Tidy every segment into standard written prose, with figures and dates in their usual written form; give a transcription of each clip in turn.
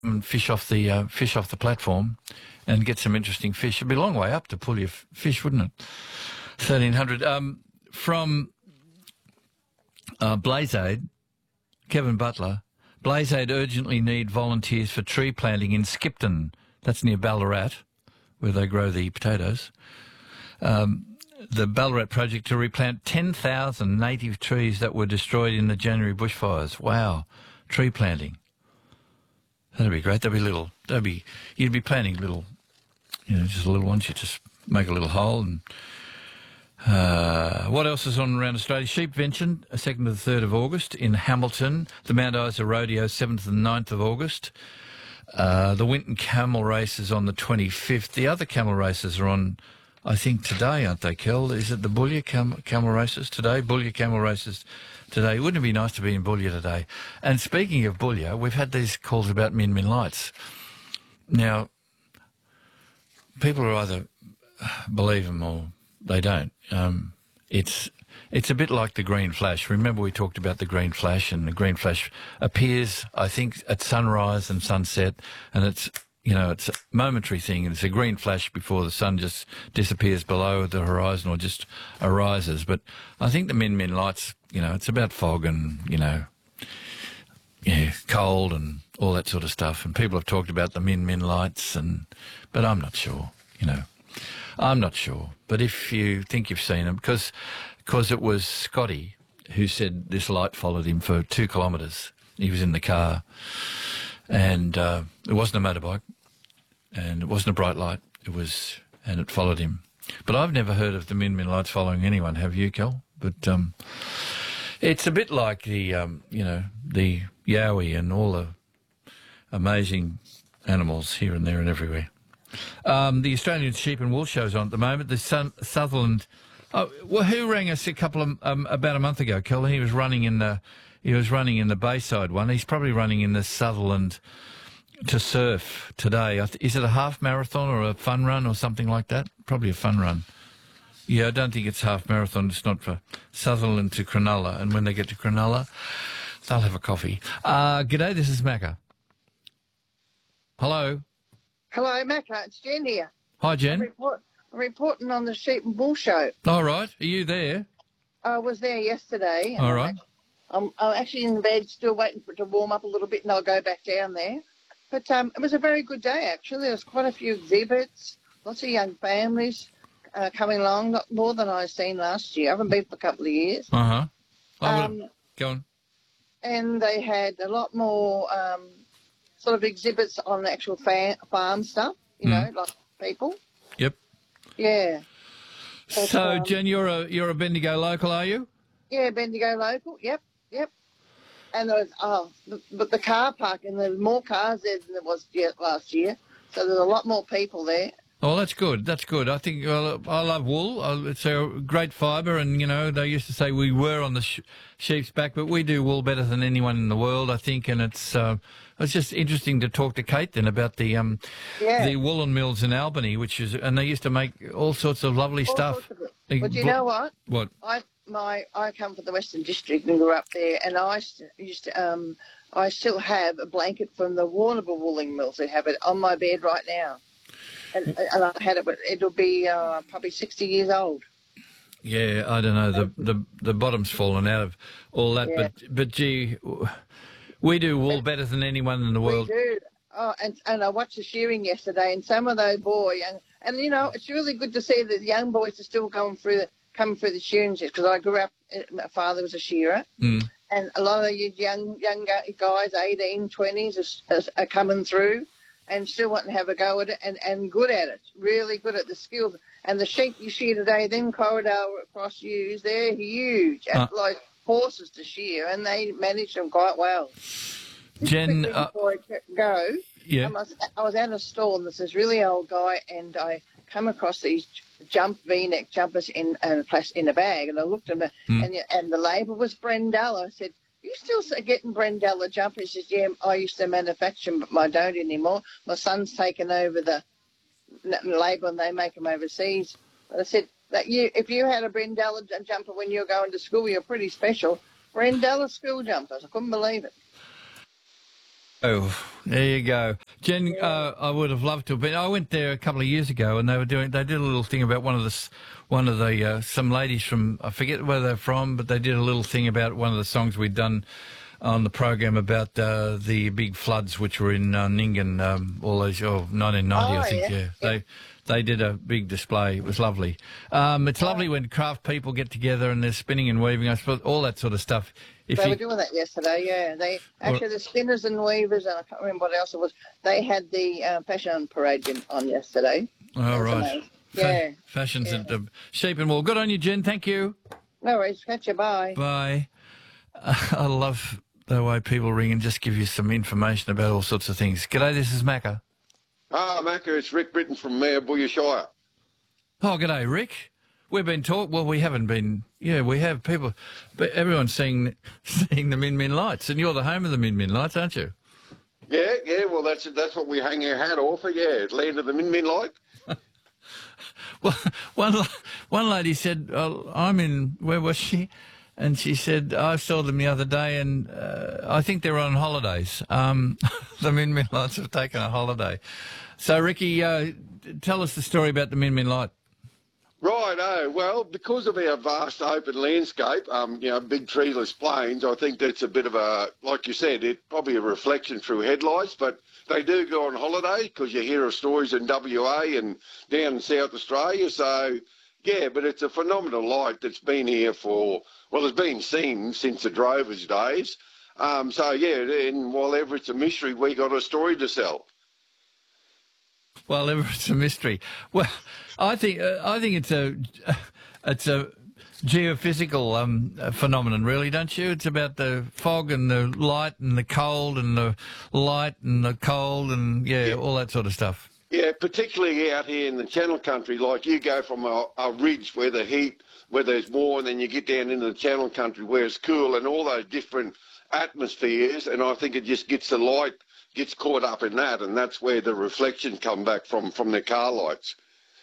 and fish off the platform and get some interesting fish. It'd be a long way up to pull your fish, wouldn't it? 1,300. From BlazeAid, Kevin Butler. BlazeAid urgently need volunteers for tree planting in Skipton. That's near Ballarat, where they grow the potatoes. The Ballarat project to replant 10,000 native trees that were destroyed in the January bushfires. Wow, tree planting. That'd be great. You'd be planting little, just little ones. You just make a little hole. And what else is on around Australia? Sheepvention, 2nd to the 3rd of August in Hamilton. The Mount Isa Rodeo, 7th to the 9th of August. The Winton Camel Race is on the 25th. The other camel races are on, I think, today, aren't they, Kel? Is it the Boulia camel races today? Boulia camel races today. Wouldn't it be nice to be in Boulia today? And speaking of Boulia, we've had these calls about Min Min lights. Now, people are either believe them or they don't. It's a bit like the green flash. Remember we talked about the green flash, and the green flash appears, I think, at sunrise and sunset, and it's a momentary thing, and it's a green flash before the sun just disappears below the horizon or just arises. But I think the Min Min lights, it's about fog and, cold and all that sort of stuff. And people have talked about the Min Min lights, but I'm not sure, I'm not sure. But if you think you've seen them, because it was Scotty who said this light followed him for 2 kilometres. He was in the car, and it wasn't a motorbike, and it wasn't a bright light. And it followed him. But I've never heard of the Min Min lights following anyone. Have you, Kel? But it's a bit like the the yowie and all the amazing animals here and there and everywhere. The Australian Sheep and Wool Show's on at the moment. The Sutherland. Oh, well, who rang us about a month ago, Kel? He was running in the Bayside one. He's probably running in the Sutherland to surf today. Is it a half marathon or a fun run or something like that? Probably a fun run. Yeah, I don't think it's half marathon. It's not for Sutherland to Cronulla. And when they get to Cronulla, they'll have a coffee. G'day, this is Macca. Hello. Hello, Macca. It's Jen here. Hi, Jen. I'm reporting on the Sheep and Wool Show. All right. Are you there? I was there yesterday. All right. I'm actually in bed still waiting for it to warm up a little bit, and I'll go back down there. But it was a very good day, actually. There was quite a few exhibits, lots of young families coming along, not more than I've seen last year. I haven't been for a couple of years. Uh-huh. Go on. And they had a lot more sort of exhibits on the actual farm stuff, like people. Yep. Yeah. But, so, Jen, you're a Bendigo local, are you? Yeah, Bendigo local. Yep. And there was but the car park, and there were more cars there than there was last year. So there's a lot more people there. Oh, that's good. That's good. I think I love wool. It's a great fibre, and they used to say we were on the sheep's back, but we do wool better than anyone in the world, I think. And it's just interesting to talk to Kate then about the woolen mills in Albany, and they used to make all sorts of lovely stuff. Well, do you know what? What? I come from the Western District and grew up there, and I still have a blanket from the Warrnambool wooling mills. I have it on my bed right now. And I had it, but it'll be probably 60 years old. Yeah, I don't know. The bottom's fallen out of all that, yeah. but gee, we do wool better than anyone in the world. We do. Oh, and I watched the shearing yesterday, and some of those boys, and it's really good to see that the young boys are still coming through the shearing because I grew up. My father was a shearer, and a lot of the young guys, 18, 20s, are coming through. And still want to have a go at it and good at it, really good at the skills. And the sheep you shear today, them Corriedale Cross ewes, they're huge, like horses to shear, and they manage them quite well. Jen, before I go, yeah. I was at a stall, and there's this really old guy, and I come across these V-neck jumpers in a bag, and I looked at them, and the label was Brendella. I said, you still getting Brendella jumpers? He says, yeah, I used to manufacture them, but I don't anymore. My son's taken over the label and they make them overseas. But I said, if you had a Brendella jumper when you were going to school, you're pretty special. Brendella school jumpers. I couldn't believe it. Oh, there you go, Jen. I would have loved to have been. I went there a couple of years ago, and they did a little thing about some ladies from, I forget where they're from, but they did a little thing about one of the songs we'd done on the program about the big floods which were in Nyngan, all those 1990, I think. Yeah. They did a big display. It was lovely. It's lovely when craft people get together and they're spinning and weaving, I suppose, all that sort of stuff. They were doing that yesterday, yeah. The spinners and weavers, and I can't remember what else it was, they had the fashion parade on yesterday. Oh, right. Amazing. Yeah. Fashions at Sheep and Wool. Good on you, Jen. Thank you. No worries. Catch you. Bye. Bye. I love the way people ring and just give you some information about all sorts of things. G'day, this is Macca. Macca, it's Rick Britton from Mayor Booyah Shire. Oh, g'day, Rick. We've been well, we haven't been. Yeah, we have people, but everyone's seeing the Min Min Lights, and you're the home of the Min Min Lights, aren't you? Yeah. Well, that's what we hang our hat off for. Yeah, land of the Min Min Light. Well, one lady said, "I'm in." Where was she? And she said, "I saw them the other day, and I think they're on holidays. The Min Min Lights have taken a holiday." So, Ricky, tell us the story about the Min Min Light. Right, well, because of our vast open landscape, big treeless plains, I think that's a bit of a, like you said, it's probably a reflection through headlights, but they do go on holiday because you hear of stories in WA and down in South Australia. So, yeah, but it's a phenomenal light that's been here it's been seen since the Drovers' days. And while ever it's a mystery, we got a story to sell. Well, ever it's a mystery. Well, I think it's a geophysical phenomenon, really, don't you? It's about the fog and the light and the cold and the light and the cold and all that sort of stuff. Yeah, particularly out here in the Channel Country, like you go from a ridge where there's more, and then you get down into the Channel Country where it's cool and all those different atmospheres, and I think it just gets the light gets caught up in that, and that's where the reflections come back from their car lights.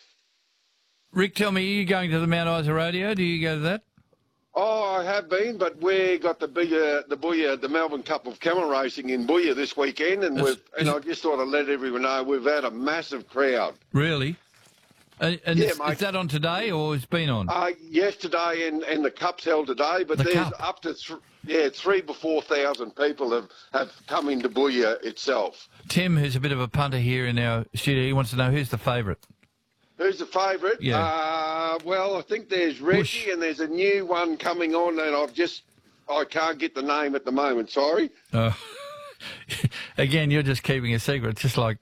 Rick, tell me, are you going to the Mount Isa Rodeo? Do you go to that? Oh, I have been, but we got the Melbourne Cup of Camel Racing in Booyah this weekend, and I just thought I'd let everyone know we've had a massive crowd. Really? And is that on today, or it's been on? Yesterday, and the Cup's held today, but there's up to 3,000 to 4,000 people have come into Booyah itself. Tim, who's a bit of a punter here in our studio, he wants to know who's the favourite. Who's the favourite? Yeah. Well, I think there's Reggie, and there's a new one coming on, and I can't get the name at the moment. Sorry. Again, you're just keeping a secret, just like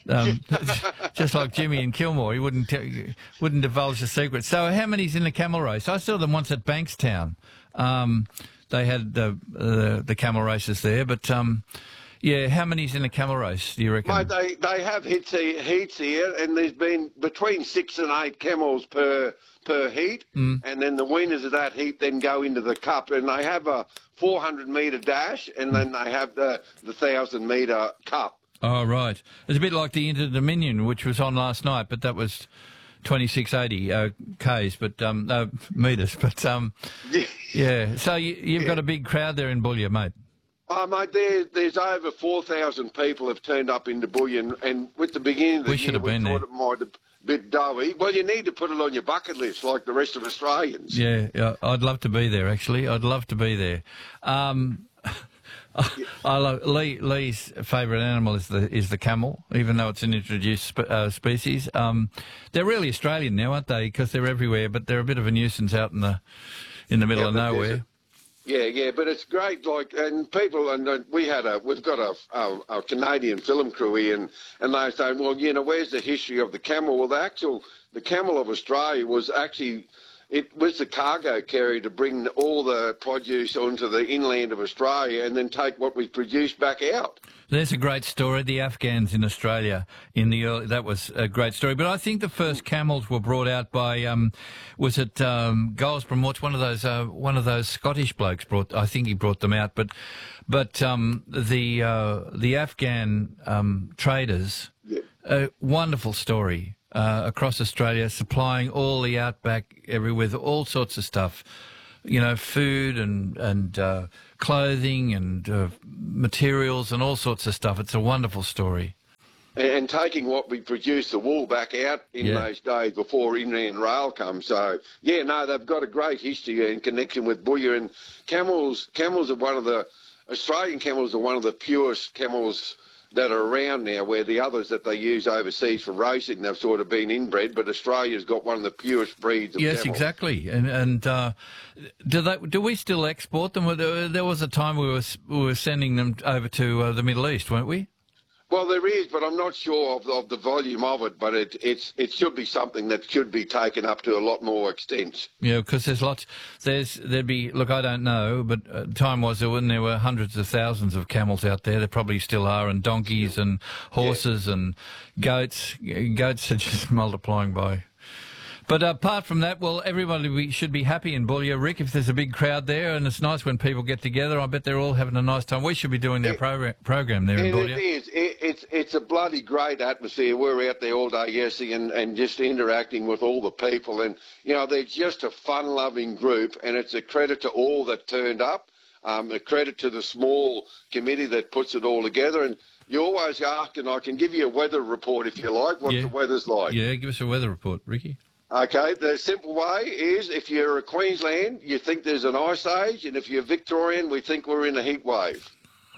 Jimmy and Kilmore. He wouldn't divulge the secret. So, how many's in the camel race? I saw them once at Bankstown. They had the camel races there, but. How many's in the camel race, do you reckon? Mate, they have heats here, and there's been between 6 and 8 camels per heat, and then the winners of that heat then go into the Cup, and they have a 400-metre dash, and then they have the 1,000-metre Cup. Oh, right. It's a bit like the Inter-Dominion, which was on last night, but that was 2680 Ks, but metres. But, yeah. So you've got a big crowd there in Booyah, mate. Mate, there's over 4,000 people have turned up into Booyah, and with the beginning of the year, we thought it might have been a bit doughy. Well, you need to put it on your bucket list like the rest of Australians. Yeah, I'd love to be there, actually. I'd love to be there. I love Lee's favourite animal is the camel, even though it's an introduced species. They're really Australian now, aren't they? Because they're everywhere, but they're a bit of a nuisance out in the middle of nowhere. Yeah, but it's great. And people, and we've got a Canadian film crew here, and they say, well, where's the history of the camel? Well, the camel of Australia was actually. It was the cargo carrier to bring all the produce onto the inland of Australia and then take what we produced back out. There's a great story. The Afghans in Australia that was a great story. But I think the first camels were brought out by was it Goldsborough Watch? One of those Scottish blokes I think he brought them out. But the Afghan traders, a wonderful story. Across Australia, supplying all the outback everywhere, all sorts of stuff, food and clothing and materials and all sorts of stuff. It's a wonderful story. And taking what we produce, the wool, back out in those days before inland rail comes. So, yeah, no, they've got a great history in connection with Boulia. And camels are one of the, Australian camels are one of the purest camels that are around now, where the others that they use overseas for racing, they've sort of been inbred, but Australia's got one of the purest breeds of camels. Yes, exactly. And do we still export them? There was a time we were sending them over to the Middle East, weren't we? Well, there is, but I'm not sure of the volume of it. But it should be something that should be taken up to a lot more extent. Yeah, because there's lots. There'd be. Look, I don't know, but time was when there were hundreds of thousands of camels out there. There probably still are, and donkeys and horses and goats. Goats are just multiplying by. But apart from that, well, everybody should be happy in Boulia, Rick, if there's a big crowd there, and it's nice when people get together. I bet they're all having a nice time. We should be doing their program there in Boulia. It is. It's a bloody great atmosphere. We're out there all day yesterday and just interacting with all the people. And, you know, they're just a fun-loving group, and it's a credit to all that turned up, a credit to the small committee that puts it all together. And you always ask, and I can give you a weather report if you like, what the weather's like. Yeah, give us a weather report, Ricky. Okay, the simple way is if you're a Queensland, you think there's an ice age, and if you're Victorian, we think we're in a heat wave.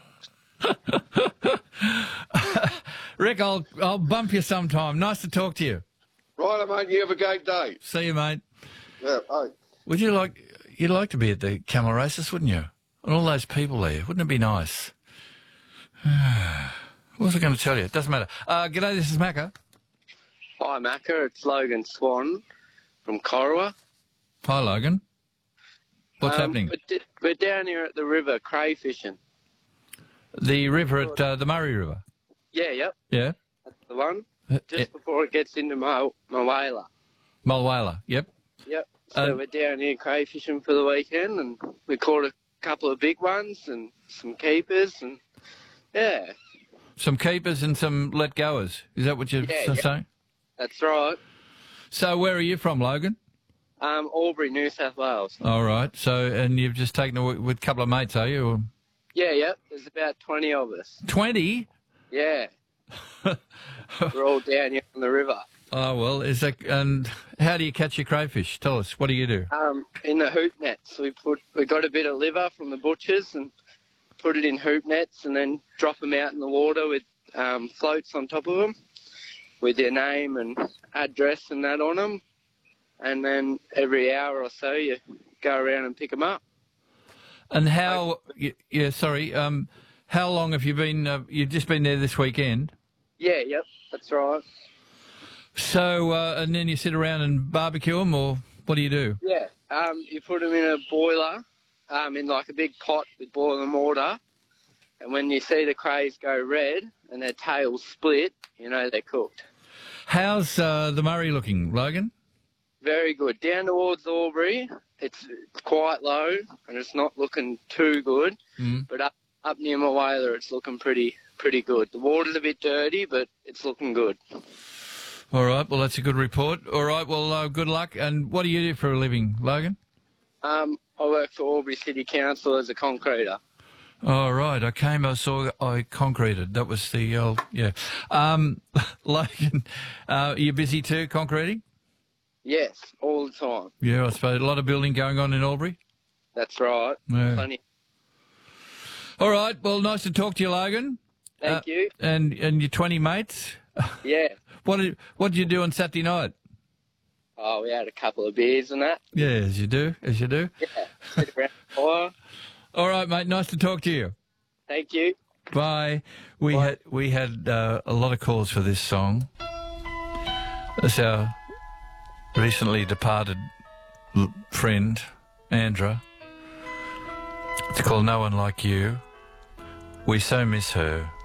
Rick, I'll bump you sometime. Nice to talk to you. Right, mate. You have a great day. See you, mate. Yeah, bye. You'd like to be at the camel races, wouldn't you? And all those people there. Wouldn't it be nice? What was I going to tell you? It doesn't matter. G'day, this is Macca. Hi, Macca. It's Logan Swan from Corowa. Hi, Logan. What's happening? We're down here at the river crayfishing. The river at the Murray River? Yeah, yep. Yeah? That's the one. Just before it gets into Mulwala. Mulwala, yep. Yep. So we're down here crayfishing for the weekend, and we caught a couple of big ones and some keepers, and yeah. Some keepers and some let-goers. Is that what you're saying? That's right. So where are you from, Logan? Albury, New South Wales. All right. So, and you've just taken it with a couple of mates, are you? Or? Yeah, yep. There's about 20 of us. 20? Yeah. We're all down here on the river. Oh, well, and how do you catch your crayfish? Tell us, what do you do? In the hoop nets. We got a bit of liver from the butchers and put it in hoop nets and then drop them out in the water with floats on top of them with your name and address and that on them. And then every hour or so you go around and pick them up. And how, how long have you been, you've just been there this weekend? Yeah, yep, that's right. So, and then you sit around and barbecue them, or what do you do? Yeah, you put them in a boiler, in like a big pot with boiling water, and when you see the crays go red and their tails split, you know they're cooked. How's the Murray looking, Logan? Very good. Down towards Albury, it's quite low and it's not looking too good, but up near Mulwala, it's looking pretty good. The water's a bit dirty, but it's looking good. All right, well, that's a good report. All right, well, good luck. And what do you do for a living, Logan? I work for Albury City Council as a concreter. Oh, right. I concreted. That was the, Logan, are you busy too, concreting? Yes, all the time. Yeah, I suppose a lot of building going on in Albury? That's right. Yeah. Plenty. All right, well, nice to talk to you, Logan. Thank you. And your 20 mates? Yeah. What did you do on Saturday night? Oh, we had a couple of beers and that. Yeah, as you do. Yeah, sit around the fire. All right, mate, nice to talk to you. Thank you. Bye. We had a lot of calls for this song. That's our recently departed friend, Andra. It's called No One Like You. We so miss her.